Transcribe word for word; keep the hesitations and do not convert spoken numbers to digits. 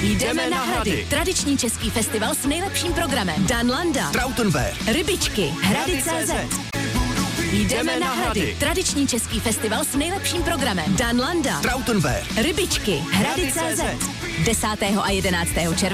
Jdeme na Hrady. Tradiční český festival s nejlepším programem. Dan Landa. Trautenberg. Rybičky. Hrady tečka cé zet. Jdeme na Hrady. Tradiční český festival s nejlepším programem. Dan Landa. Trautenberg. Rybičky. Hrady tečka cé zet. desátého a jedenáctého července